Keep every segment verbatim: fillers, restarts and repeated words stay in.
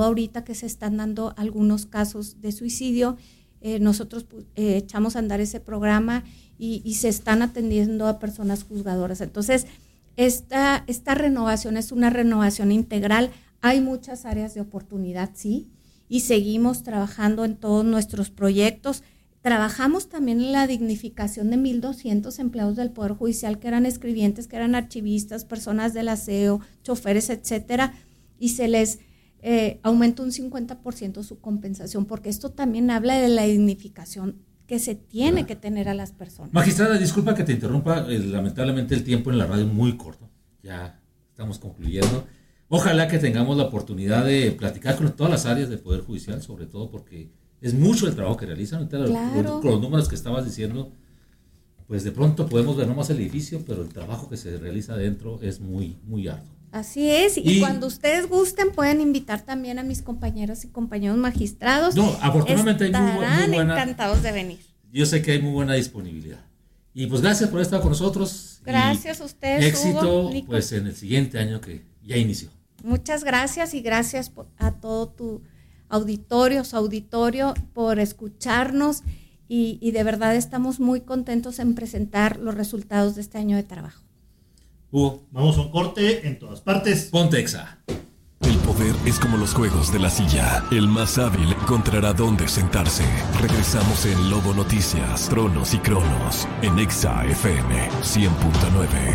todo ahorita que se están dando algunos casos de suicidio, eh, nosotros eh, echamos a andar ese programa y, y se están atendiendo a personas juzgadoras. Entonces, esta, esta renovación es una renovación integral. Hay muchas áreas de oportunidad, sí, y seguimos trabajando en todos nuestros proyectos. Trabajamos también en la dignificación de mil doscientos empleados del Poder Judicial, que eran escribientes, que eran archivistas, personas del aseo, choferes, etcétera, y se les eh, aumentó un cincuenta por ciento su compensación, porque esto también habla de la dignificación que se tiene claro. que tener a las personas. Magistrada, disculpa que te interrumpa, eh, lamentablemente el tiempo en la radio es muy corto, ya estamos concluyendo. Ojalá que tengamos la oportunidad de platicar con todas las áreas del Poder Judicial, sobre todo porque es mucho el trabajo que realizan. Claro. Los, los números que estabas diciendo, pues de pronto podemos ver nomás el edificio, pero el trabajo que se realiza dentro es muy, muy arduo. Así es, y, y cuando ustedes gusten pueden invitar también a mis compañeras y compañeros magistrados. No, afortunadamente hay muy, muy buena. Estarán encantados de venir. Yo sé que hay muy buena disponibilidad. Y pues gracias por estar con nosotros. Gracias a ustedes, éxito, Hugo, pues en el siguiente año que ya inició. Muchas gracias y gracias a todo tu auditorio, su auditorio, por escucharnos y, y de verdad estamos muy contentos en presentar los resultados de este año de trabajo. Hugo, vamos a un corte en todas partes. Ponte Exa. El poder es como los juegos de la silla. El más hábil encontrará dónde sentarse. Regresamos en Lobo Noticias, Tronos y Cronos, en Exa F M cien punto nueve.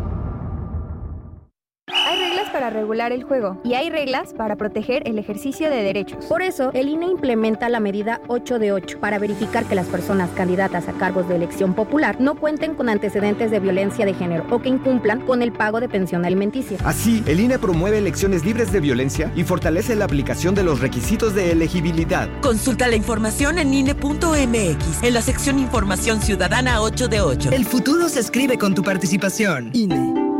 Para regular el juego y hay reglas para proteger el ejercicio de derechos. Por eso, el I N E implementa la medida ocho de ocho para verificar que las personas candidatas a cargos de elección popular no cuenten con antecedentes de violencia de género o que incumplan con el pago de pensión alimenticia. Así, el I N E promueve elecciones libres de violencia y fortalece la aplicación de los requisitos de elegibilidad. Consulta la información en I N E punto M X en la sección Información Ciudadana ocho de ocho. El futuro se escribe con tu participación. I N E.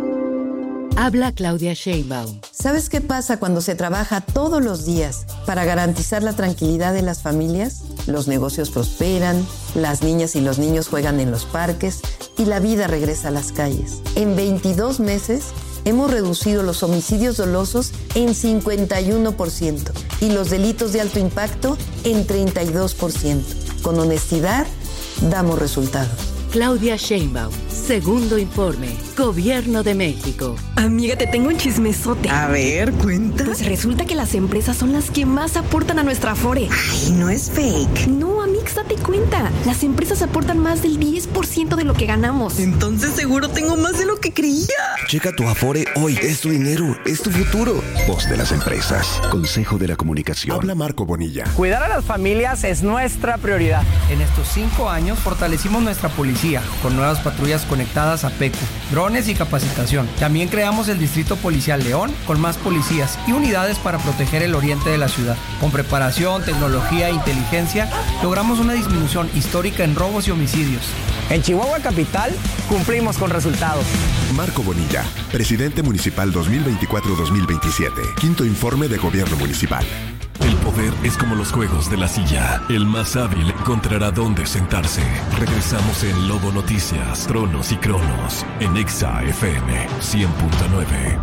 Habla Claudia Sheinbaum. ¿Sabes qué pasa cuando se trabaja todos los días para garantizar la tranquilidad de las familias? Los negocios prosperan, las niñas y los niños juegan en los parques y la vida regresa a las calles. En veintidós meses hemos reducido los homicidios dolosos en cincuenta y uno por ciento y los delitos de alto impacto en treinta y dos por ciento. Con honestidad, damos resultados. Claudia Sheinbaum, segundo informe, Gobierno de México. Amiga, te tengo un chismesote. A ver, cuenta. Pues resulta que las empresas son las que más aportan a nuestra Afore. Ay, no es fake. No, Amix, date cuenta. Las empresas aportan más del diez por ciento de lo que ganamos. Entonces seguro tengo más de lo que creía. Checa tu Afore hoy. Es tu dinero, es tu futuro. Voz de las empresas. Consejo de la Comunicación. Habla Marco Bonilla. Cuidar a las familias es nuestra prioridad. En estos cinco años fortalecimos nuestra policía con nuevas patrullas conectadas a P E C U, drones y capacitación. También creamos el Distrito Policial León con más policías y unidades para proteger el oriente de la ciudad. Con preparación, tecnología e inteligencia, logramos una disminución histórica en robos y homicidios. En Chihuahua Capital, cumplimos con resultados. Marco Bonilla, presidente municipal dos mil veinticuatro a dos mil veintisiete. Quinto informe de Gobierno Municipal. El poder es como los juegos de la silla. El más hábil encontrará dónde sentarse. Regresamos en Lobo Noticias, Tronos y Cronos, en Exa F M cien punto nueve.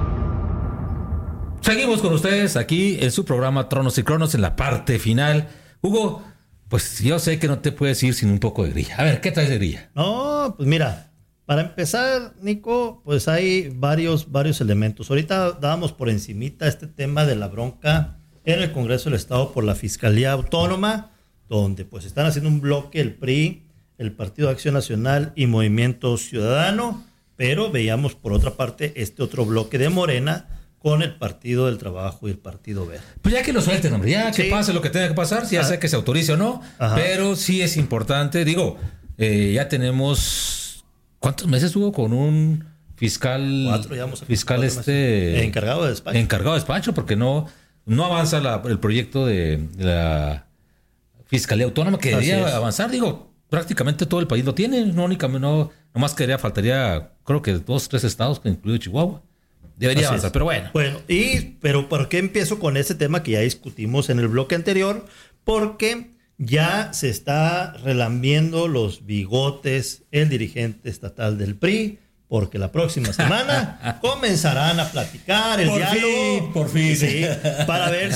Seguimos con ustedes aquí en su programa Tronos y Cronos en la parte final. Hugo, pues yo sé que no te puedes ir sin un poco de grilla. A ver, ¿qué traes de grilla? No, pues mira, para empezar, Nico, pues hay varios, varios elementos. Ahorita dábamos por encimita este tema de la bronca en el Congreso del Estado por la Fiscalía Autónoma, donde pues están haciendo un bloque el P R I, el Partido de Acción Nacional y Movimiento Ciudadano, pero veíamos por otra parte este otro bloque de Morena con el Partido del Trabajo y el Partido Verde. Pues ya que lo suelten, hombre, ya sí. Que pase lo que tenga que pasar, si ya sé que se autorice o no, Ajá. pero sí es importante, digo, eh, ya tenemos, ¿cuántos meses hubo con un fiscal? Cuatro, ya vamos a fiscal este... Encargado de despacho. Encargado de despacho, porque no... No avanza la, el proyecto de, de la Fiscalía Autónoma que debería avanzar. Digo, prácticamente todo el país lo tiene. No únicamente, no, nomás quedaría, faltaría, creo que dos, tres estados, incluido Chihuahua. Debería Así avanzar, es. pero bueno. Bueno, y, pero ¿por qué empiezo con ese tema que ya discutimos en el bloque anterior? Porque ya se está relambiendo los bigotes el dirigente estatal del P R I, porque la próxima semana comenzarán a platicar el por diálogo. Fin, por fin. Sí, para ver